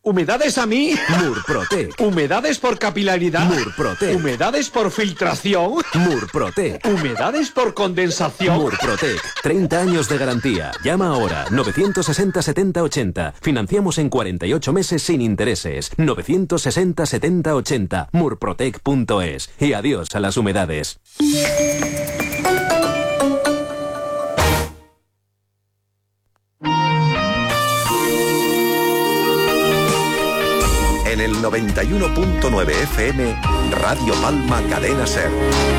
¿Humedades a mí? Murprotec. ¿Humedades por capilaridad? Murprotec. ¿Humedades por filtración? Murprotec. ¿Humedades por condensación? Murprotec. 30 años de garantía. Llama ahora. 960 70 80. Financiamos en 48 meses sin intereses. 960 70 80. Murprotec.es. Y adiós a las humedades. En el 91.9 FM, Radio Palma Cadena Ser.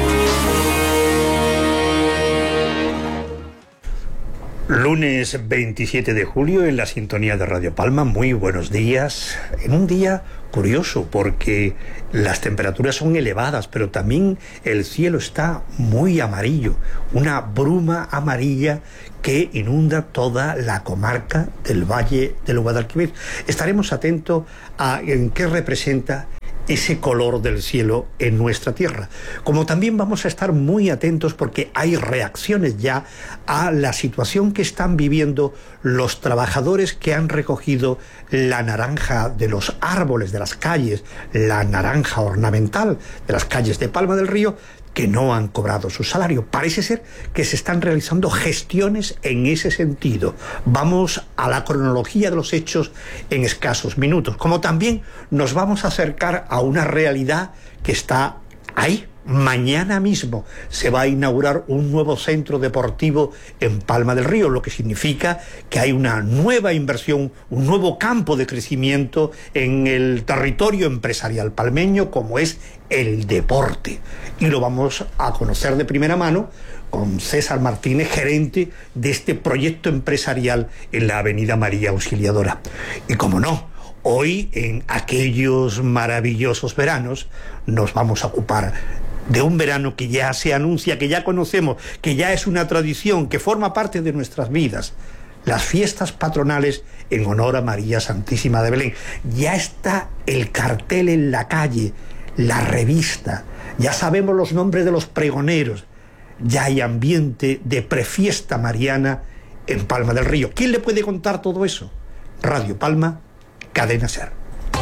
Lunes 27 de julio en la sintonía de Radio Palma. Muy buenos días. En un día curioso porque las temperaturas son elevadas, pero también el cielo está muy amarillo. Una bruma amarilla que inunda toda la comarca del Valle del Guadalquivir. Estaremos atentos a en qué representa ese color del cielo en nuestra tierra. Como también vamos a estar muy atentos porque hay reacciones ya a la situación que están viviendo los trabajadores que han recogido la naranja de los árboles de las calles, la naranja ornamental de las calles de Palma del Río, que no han cobrado su salario. Parece ser que se están realizando gestiones en ese sentido. Vamos a la cronología de los hechos en escasos minutos, como también nos vamos a acercar a una realidad que está ahí. Mañana mismo se va a inaugurar un nuevo centro deportivo en Palma del Río, lo que significa que hay una nueva inversión, un nuevo campo de crecimiento en el territorio empresarial palmeño, como es el deporte. Y lo vamos a conocer de primera mano con César Martínez, gerente de este proyecto empresarial en la Avenida María Auxiliadora. Y como no, hoy, en aquellos maravillosos veranos, nos vamos a ocupar de un verano que ya se anuncia, que ya conocemos, que ya es una tradición, que forma parte de nuestras vidas. Las fiestas patronales en honor a María Santísima de Belén. Ya está el cartel en la calle, la revista, ya sabemos los nombres de los pregoneros, ya hay ambiente de prefiesta mariana en Palma del Río. ¿Quién le puede contar todo eso? Radio Palma, Cadena Ser.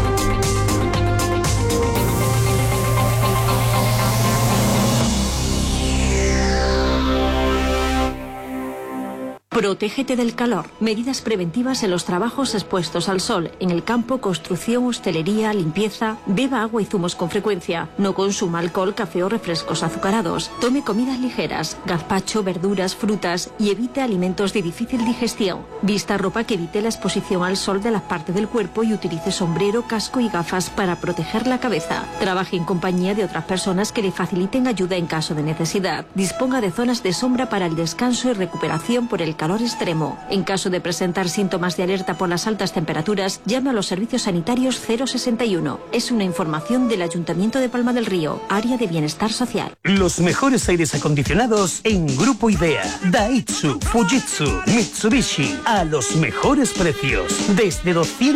Protégete del calor. Medidas preventivas en los trabajos expuestos al sol, en el campo, construcción, hostelería, limpieza. Beba agua y zumos con frecuencia. No consuma alcohol, café o refrescos azucarados. Tome comidas ligeras, gazpacho, verduras, frutas y evite alimentos de difícil digestión. Vista ropa que evite la exposición al sol de las partes del cuerpo y utilice sombrero, casco y gafas para proteger la cabeza. Trabaje en compañía de otras personas que le faciliten ayuda en caso de necesidad. Disponga de zonas de sombra para el descanso y recuperación por el calor extremo. En caso de presentar síntomas de alerta por las altas temperaturas, llame a los servicios sanitarios 061. Es una información del Ayuntamiento de Palma del Río, Área de Bienestar Social. Los mejores aires acondicionados en Grupo Idea. Daihatsu, Fujitsu, Mitsubishi, a los mejores precios, desde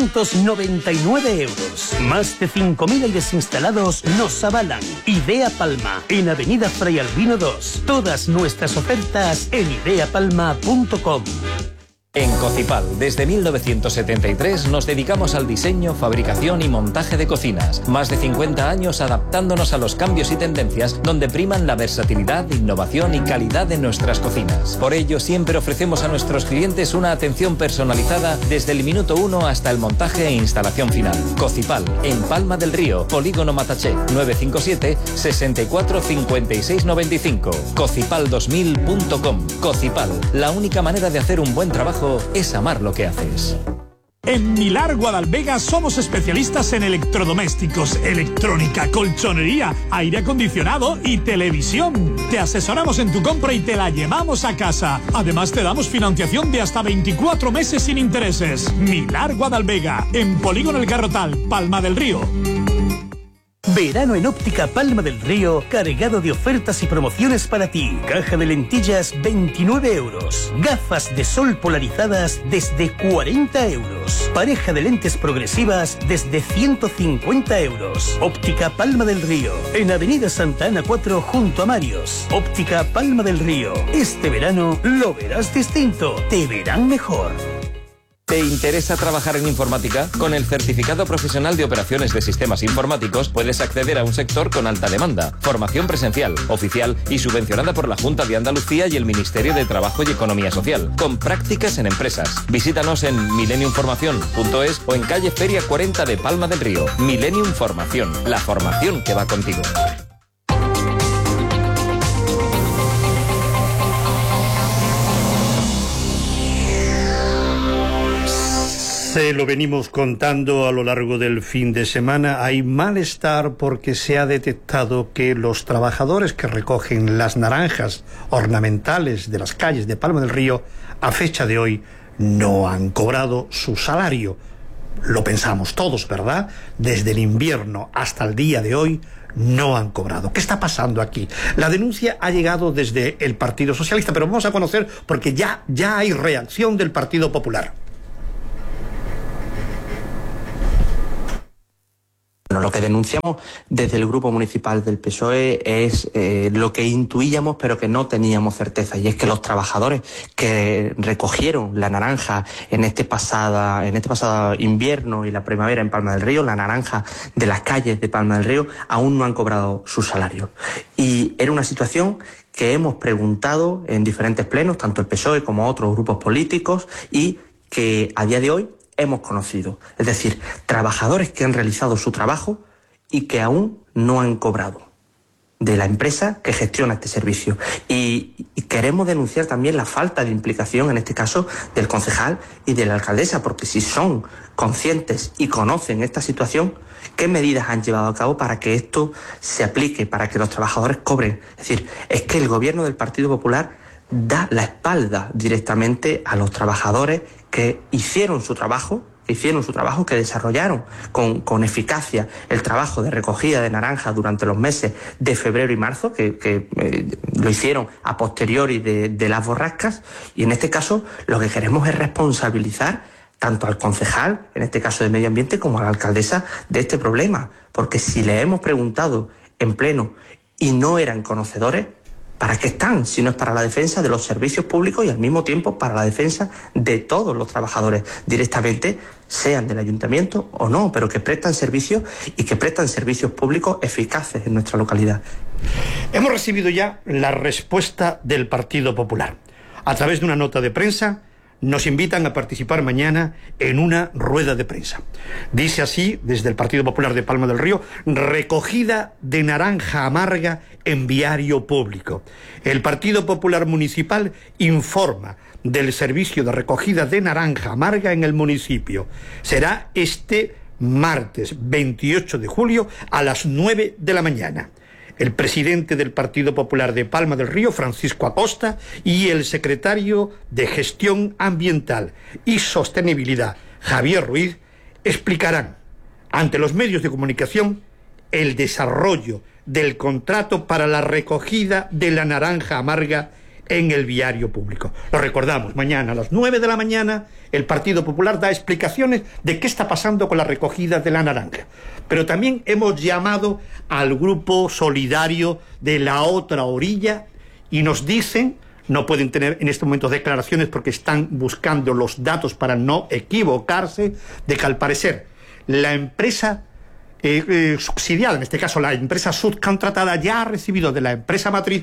299 euros. Más de 5.000 aires instalados nos avalan. Idea Palma, en Avenida Fray Albino 2. Todas nuestras ofertas en ideapalma.com. En Cocipal, desde 1973 nos dedicamos al diseño, fabricación y montaje de cocinas. Más de 50 años adaptándonos a los cambios y tendencias donde priman la versatilidad, innovación y calidad de nuestras cocinas. Por ello, siempre ofrecemos a nuestros clientes una atención personalizada desde el minuto 1 hasta el montaje e instalación final. Cocipal, en Palma del Río, Polígono Mataché, 957 64 56 95. Cocipal2000.com. Cocipal, la única manera de hacer un buen trabajo es amar lo que haces. En Milar Guadalvega somos especialistas en electrodomésticos, electrónica, colchonería, aire acondicionado y televisión. Te asesoramos en tu compra y te la llevamos a casa. Además te damos financiación de hasta 24 meses sin intereses. Milar Guadalvega, en Polígono El Garrotal, Palma del Río. Verano en Óptica Palma del Río, cargado de ofertas y promociones para ti. Caja de lentillas, 29 euros. Gafas de sol polarizadas desde 40 euros. Pareja de lentes progresivas desde 150 euros. Óptica Palma del Río, en Avenida Santa Ana 4 junto a Marios. Óptica Palma del Río. Este verano lo verás distinto. Te verán mejor. ¿Te interesa trabajar en informática? Con el certificado profesional de operaciones de sistemas informáticos puedes acceder a un sector con alta demanda. Formación presencial, oficial y subvencionada por la Junta de Andalucía y el Ministerio de Trabajo y Economía Social, con prácticas en empresas. Visítanos en millenniumformación.es o en calle Feria 40 de Palma del Río. Millennium Formación, la formación que va contigo. Se lo venimos contando a lo largo del fin de semana. Hay malestar porque se ha detectado que los trabajadores que recogen las naranjas ornamentales de las calles de Palma del Río, a fecha de hoy, no han cobrado su salario. Lo pensamos todos, ¿verdad? Desde el invierno hasta el día de hoy no han cobrado. ¿Qué está pasando aquí? La denuncia ha llegado desde el Partido Socialista, pero vamos a conocer porque ya hay reacción del Partido Popular. Bueno, lo que denunciamos desde el Grupo Municipal del PSOE es lo que intuíamos pero que no teníamos certeza, y es que los trabajadores que recogieron la naranja en este pasado invierno y la primavera en Palma del Río, la naranja de las calles de Palma del Río, aún no han cobrado su salario. Y era una situación que hemos preguntado en diferentes plenos, tanto el PSOE como otros grupos políticos, y que a día de hoy hemos conocido. Es decir, trabajadores que han realizado su trabajo y que aún no han cobrado de la empresa que gestiona este servicio. Y queremos denunciar también la falta de implicación, en este caso, del concejal y de la alcaldesa, porque si son conscientes y conocen esta situación, ¿qué medidas han llevado a cabo para que esto se aplique, para que los trabajadores cobren? Es decir, es que el gobierno del Partido Popular da la espalda directamente a los trabajadores que hicieron su trabajo, que desarrollaron con eficacia el trabajo de recogida de naranja durante los meses de febrero y marzo, que lo hicieron a posteriori de las borrascas. Y en este caso lo que queremos es responsabilizar tanto al concejal, en este caso de Medio Ambiente, como a la alcaldesa de este problema, porque si le hemos preguntado en pleno y no eran conocedores, ¿para qué están? Si no es para la defensa de los servicios públicos y al mismo tiempo para la defensa de todos los trabajadores directamente, sean del ayuntamiento o no, pero que prestan servicios y que prestan servicios públicos eficaces en nuestra localidad. Hemos recibido ya la respuesta del Partido Popular. A través de una nota de prensa nos invitan a participar mañana en una rueda de prensa. Dice así, desde el Partido Popular de Palma del Río: recogida de naranja amarga en viario público. El Partido Popular Municipal informa del servicio de recogida de naranja amarga en el municipio. Será este martes 28 de julio a las 9 de la mañana. El presidente del Partido Popular de Palma del Río, Francisco Acosta, y el secretario de Gestión Ambiental y Sostenibilidad, Javier Ruiz, explicarán ante los medios de comunicación el desarrollo del contrato para la recogida de la naranja amarga en el viario público. Lo recordamos, mañana a las 9 de la mañana el Partido Popular da explicaciones de qué está pasando con la recogida de la naranja. Pero también hemos llamado al grupo solidario de la otra orilla y nos dicen, no pueden tener en este momento declaraciones porque están buscando los datos para no equivocarse, de que al parecer la empresa subsidiada, en este caso la empresa subcontratada, ya ha recibido de la empresa matriz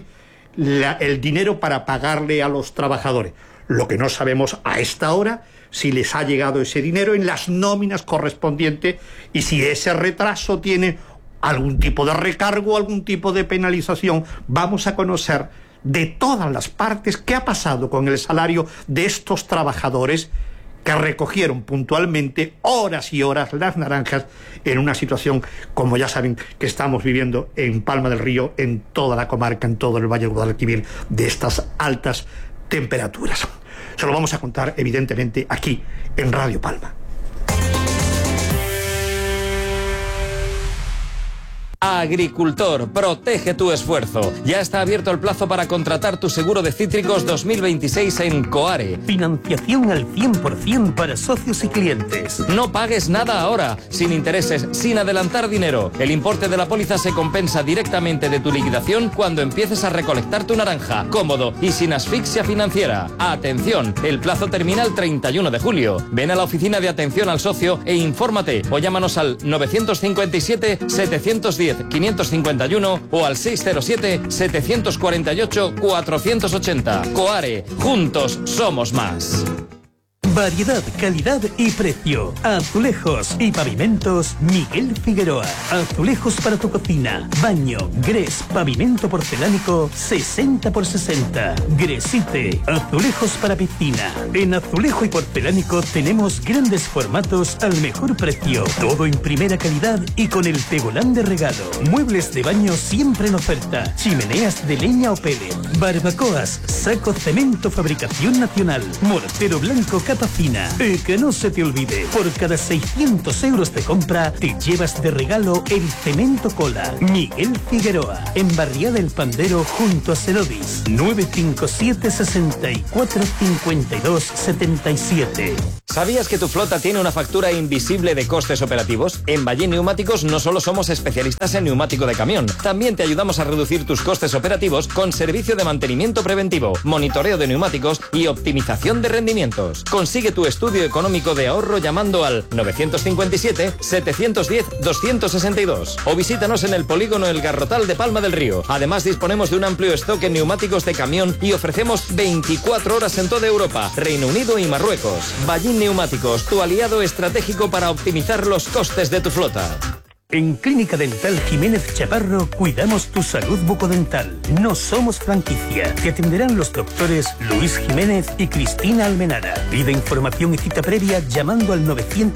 el dinero para pagarle a los trabajadores. Lo que no sabemos a esta hora si les ha llegado ese dinero en las nóminas correspondientes y si ese retraso tiene algún tipo de recargo, algún tipo de penalización. Vamos a conocer de todas las partes qué ha pasado con el salario de estos trabajadores que recogieron puntualmente horas y horas las naranjas en una situación, como ya saben, que estamos viviendo en Palma del Río, en toda la comarca, en todo el Valle del Guadalquivir, de estas altas temperaturas. Se lo vamos a contar, evidentemente, aquí, en Radio Palma. Agricultor, protege tu esfuerzo. Ya está abierto el plazo para contratar tu seguro de cítricos 2026 en Coare. Financiación al 100% para socios y clientes. No pagues nada ahora, sin intereses, sin adelantar dinero. El importe de la póliza se compensa directamente de tu liquidación cuando empieces a recolectar tu naranja, cómodo y sin asfixia financiera. Atención, el plazo termina el 31 de julio. Ven a la oficina de atención al socio e infórmate o llámanos al 957-710-551 o al 607-748-480. Coare, juntos somos más. Variedad, calidad y precio. Azulejos y pavimentos Miguel Figueroa. Azulejos para tu cocina, baño, grés, pavimento porcelánico 60x60. Gresite. Azulejos para piscina. En azulejo y porcelánico tenemos grandes formatos al mejor precio. Todo en primera calidad y con el tegolán de regalo. Muebles de baño siempre en oferta. Chimeneas de leña o pellet. Barbacoas, saco cemento fabricación nacional. Mortero blanco capa fina. Y que no se te olvide, por cada 600 euros de compra te llevas de regalo el cemento cola. Miguel Figueroa, en Barriada del Pandero junto a Cerodis. 957 64 52 77. ¿Sabías que tu flota tiene una factura invisible de costes operativos? En Ballín Neumáticos no solo somos especialistas en neumático de camión, también te ayudamos a reducir tus costes operativos con servicio de mantenimiento preventivo, monitoreo de neumáticos y optimización de rendimientos. Consigue tu estudio económico de ahorro llamando al 957-710-262 o visítanos en el polígono El Garrotal de Palma del Río. Además disponemos de un amplio stock en neumáticos de camión y ofrecemos 24 horas en toda Europa, Reino Unido y Marruecos. Ballín Neumáticos, tu aliado estratégico para optimizar los costes de tu flota. En Clínica Dental Jiménez Chaparro cuidamos tu salud bucodental. No somos franquicia. Te atenderán los doctores Luis Jiménez y Cristina Almenara. Pide información y cita previa llamando al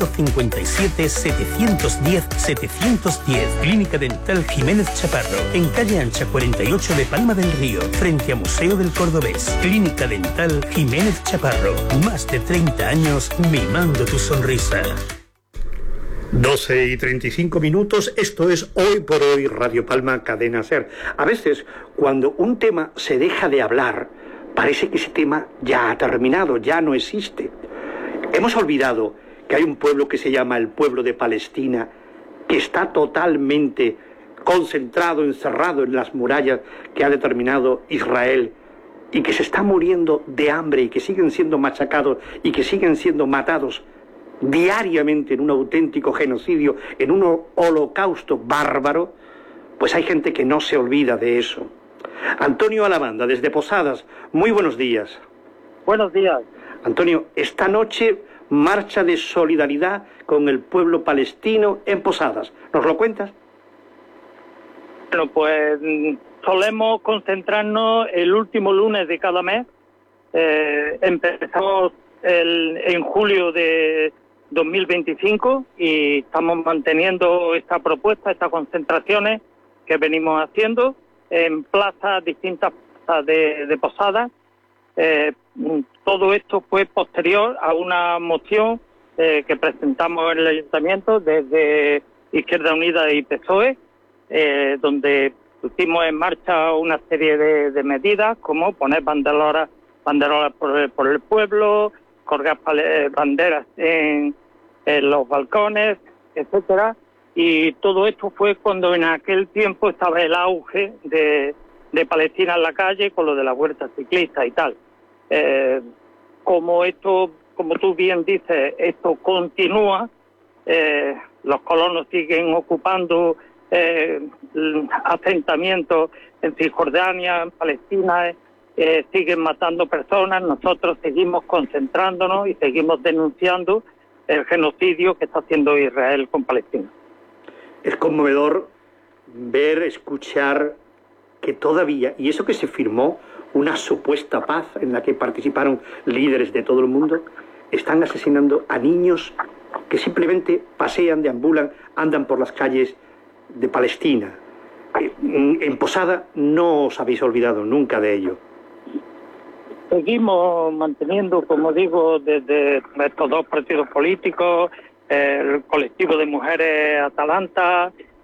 957-710-710. Clínica Dental Jiménez Chaparro, en calle Ancha 48 de Palma del Río, frente a Museo del Cordobés. Clínica Dental Jiménez Chaparro. Más de 30 años mimando tu sonrisa. 12:35, esto es Hoy por Hoy, Radio Palma, Cadena SER. A veces, cuando un tema se deja de hablar, parece que ese tema ya ha terminado, ya no existe. Hemos olvidado que hay un pueblo que se llama el pueblo de Palestina, que está totalmente concentrado, encerrado en las murallas que ha determinado Israel, y que se está muriendo de hambre, y que siguen siendo machacados, y que siguen siendo matados diariamente en un auténtico genocidio, en un holocausto bárbaro. Pues hay gente que no se olvida de eso. Antonio Alamanda, desde Posadas, muy buenos días. Buenos días. Antonio, esta noche marcha de solidaridad con el pueblo palestino en Posadas. ¿Nos lo cuentas? Bueno, pues solemos concentrarnos el último lunes de cada mes. Empezamos en julio de 2025 y estamos manteniendo esta propuesta, estas concentraciones que venimos haciendo en plazas, distintas plazas de Posadas. Todo esto fue posterior a una moción que presentamos en el Ayuntamiento desde Izquierda Unida y PSOE, donde pusimos en marcha una serie de medidas como poner banderolas por el pueblo, colgar banderas en los balcones, etcétera. Y todo esto fue cuando en aquel tiempo estaba el auge de Palestina en la calle con lo de la huerta ciclista y tal. Como tú bien dices, esto continúa, los colonos siguen ocupando asentamientos en Cisjordania, en Palestina, siguen matando personas. Nosotros seguimos concentrándonos y seguimos denunciando el genocidio que está haciendo Israel con Palestina. Es conmovedor ver, escuchar que todavía, y eso que se firmó una supuesta paz en la que participaron líderes de todo el mundo, están asesinando a niños que simplemente pasean, deambulan, andan por las calles de Palestina. En Posada no os habéis olvidado nunca de ello. Seguimos manteniendo, como digo, desde estos dos partidos políticos, el colectivo de mujeres Atalanta,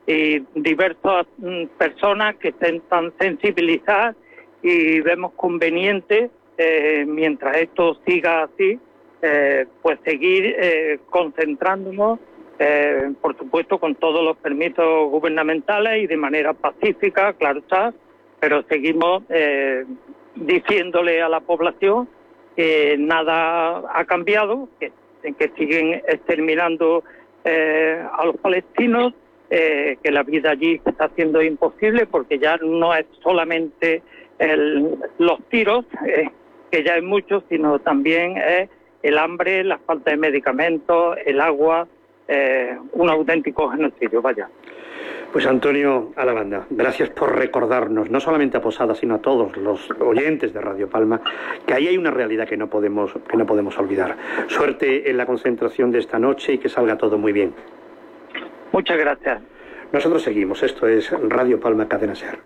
y diversas personas que estén tan sensibilizadas, y vemos conveniente, mientras esto siga así, pues seguir concentrándonos, por supuesto con todos los permisos gubernamentales y de manera pacífica, claro está, pero seguimos diciéndole a la población que nada ha cambiado, que siguen exterminando a los palestinos, que la vida allí se está haciendo imposible, porque ya no es solamente los tiros, que ya es mucho, sino también es el hambre, la falta de medicamentos, el agua, un auténtico genocidio, vaya. Pues Antonio Alabanda, gracias por recordarnos, no solamente a Posada, sino a todos los oyentes de Radio Palma, que ahí hay una realidad que no podemos olvidar. Suerte en la concentración de esta noche y que salga todo muy bien. Muchas gracias. Nosotros seguimos, esto es Radio Palma Cadena SER.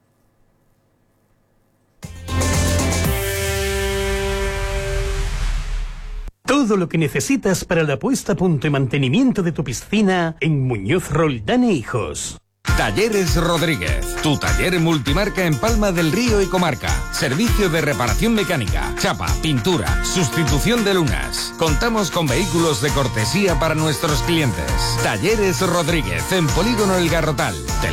Todo lo que necesitas para la puesta a punto y mantenimiento de tu piscina en Muñoz Roldán e Hijos. Talleres Rodríguez, tu taller multimarca en Palma del Río y comarca. Servicio de reparación mecánica, chapa, pintura, sustitución de lunas. Contamos con vehículos de cortesía para nuestros clientes. Talleres Rodríguez, en Polígono El Garrotal.